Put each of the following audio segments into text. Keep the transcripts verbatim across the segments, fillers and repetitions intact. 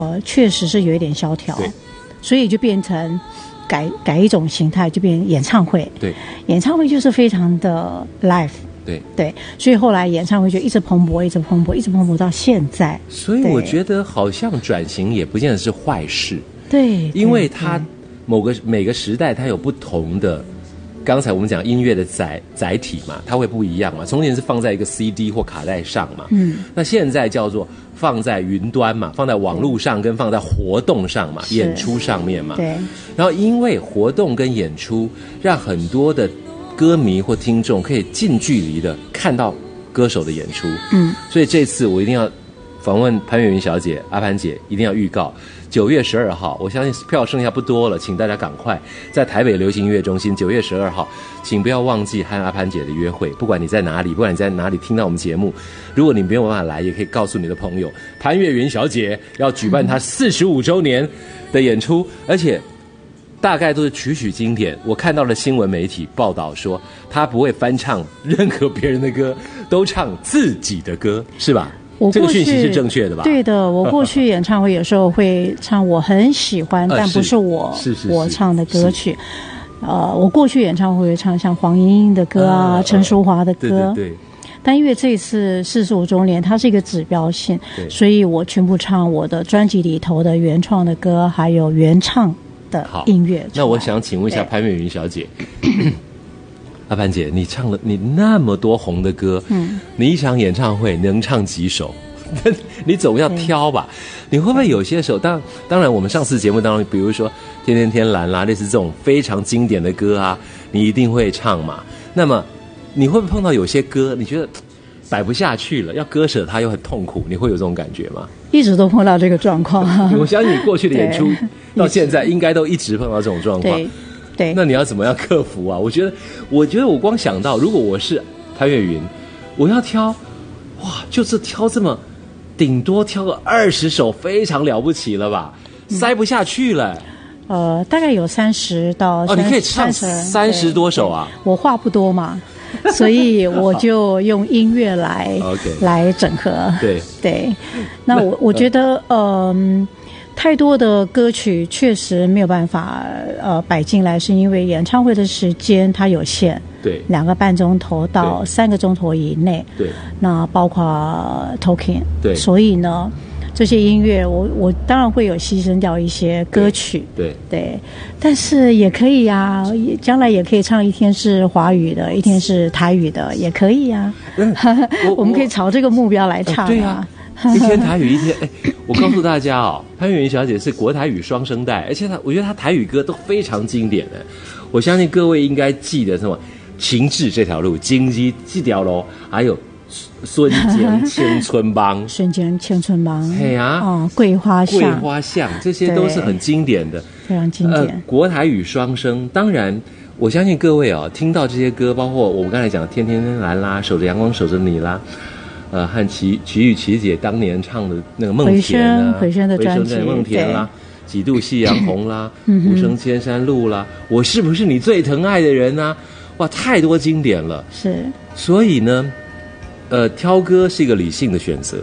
呃，确实是有一点萧条，所以就变成改改一种形态，就变成演唱会。 对， 演唱会就是非常的 live。 对对，所以后来演唱会就一直蓬勃，一直蓬勃，一直蓬勃到现在。 所以我觉得好像转型也不见得是坏事。 对， 因为它某个每个时代它有不同的。刚才我们讲音乐的载载体嘛，它会不一样嘛。从前是放在一个 C D 或卡带上嘛，嗯，那现在叫做放在云端嘛，放在网络上跟放在活动上嘛，演出上面嘛。 对。 然后因为活动跟演出，让很多的歌迷或听众可以近距离的看到歌手的演出，嗯，所以这次我一定要访问潘越云小姐，阿潘姐一定要预告。九月十二号，我相信票剩下不多了，请大家赶快在台北流行音乐中心。九月十二号，请不要忘记和阿潘姐的约会。不管你在哪里，不管你在哪里听到我们节目，如果你没有办法来，也可以告诉你的朋友，潘越云小姐要举办她四十五周年的演出，而且大概都是曲曲经典。我看到了新闻媒体报道说，她不会翻唱任何别人的歌，都唱自己的歌，是吧？这个讯息是正确的吧？ 对的，我过去演唱会有时候会唱我很喜欢，但不是我是是我唱的歌曲。呃，我过去演唱会会唱像黄莺莺的歌啊，呃、陈淑桦的歌。 对对对。 但因为这一次四十五周年，它是一个指标性，所以我全部唱我的专辑里头的原创的歌，还有原唱的音乐。 那我想请问一下潘越云小姐。阿潘姐，你唱了你那么多红的歌，嗯，你一场演唱会能唱几首？你总要挑吧？你会不会有些首？当当然，我们上次节目当中，比如说《天天天蓝》啦，类似这种非常经典的歌啊，你一定会唱嘛。那么，你会不会碰到有些歌，你觉得摆不下去了，要割舍它又很痛苦？你会有这种感觉吗？ 一直都碰到这个状况。 我相信你过去的演出到现在，应该都一直碰到这种状况。 对。对， 那你要怎么样克服啊？我觉得，我觉得我光想到，如果我是潘越云，我要挑，哇，就是挑这么，顶多挑个二十首，非常了不起了吧？嗯、塞不下去了。 呃，大概有三十到哦，你可以唱三十多首啊。 我话不多嘛，所以我就用音乐来来整合。 对对，那我我觉得，嗯。呃太多的歌曲确实没有办法呃摆进来，是因为演唱会的时间它有限， 对， 两个半钟头到三个钟头以内， 对， 那包括 talking， 对， 所以呢，这些音乐我我当然会有牺牲掉一些歌曲， 对对, 对，但是也可以啊，将来也可以唱一天是华语的，一天是台语的，也可以啊，嗯、我, 我们可以朝这个目标来唱、啊呃、对啊。一天台语一天，哎，我告诉大家哦，潘越云小姐是国台语双声带，而且她，我觉得她台语歌都非常经典的。我相信各位应该记得什么情志这条路、经济这条路，还有孙坚青春帮、 孙坚青春帮， 嘿啊， 哦，桂花巷、 桂花巷，这些都是很经典的， 非常经典、 呃。国台语双声，当然。我相信各位哦，听到这些歌，包括我们刚才讲的《天天天蓝》啦，《守着阳光守着你》啦。呃，和齐齐豫齐姐当年唱的那个《梦田》啊， 回声的专辑， 梦田啦，几度夕阳红啦，无声千山路啦，我是不是你最疼爱的人啊？哇，太多经典了。 是， 所以呢，呃，挑歌是一个理性的选择。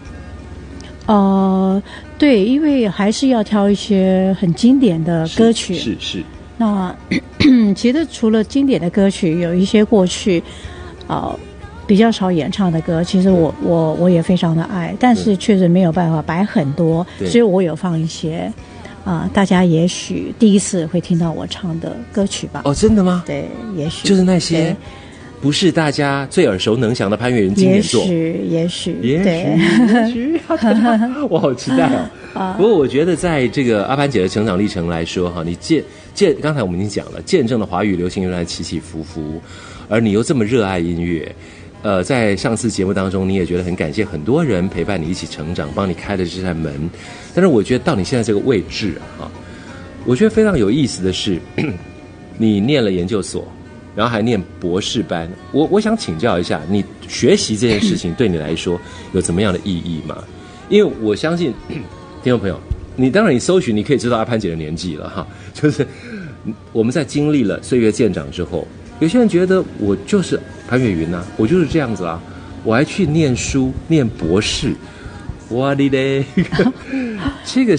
呃，对，因为还是要挑一些很经典的歌曲。 是 是, 是。 那其实除了经典的歌曲，有一些过去啊。呃比较少演唱的歌，其实我我我也非常的爱，但是确实没有办法摆很多，所以我有放一些啊、呃，大家也许第一次会听到我唱的歌曲吧。 哦，真的吗？ 对，也许就是那些不是大家最耳熟能详的潘越云经典作， 也许也许也许也许，我好期待哦。啊、不过我觉得在这个阿潘姐的成长历程来说哈，你见见刚才我们已经讲了，见证了华语流行乐坛起起伏伏，而你又这么热爱音乐。呃，在上次节目当中，你也觉得很感谢很多人陪伴你一起成长，帮你开了这扇门。但是我觉得到你现在这个位置啊，我觉得非常有意思的是，你念了研究所，然后还念博士班。我我想请教一下，你学习这件事情对你来说有怎么样的意义吗？因为我相信听众朋友，你当然你搜寻你可以知道阿潘姐的年纪了哈，就是我们在经历了岁月渐长之后。有些人觉得我就是潘越云啊，我就是这样子啊，我还去念书念博士， 我的嘞，这个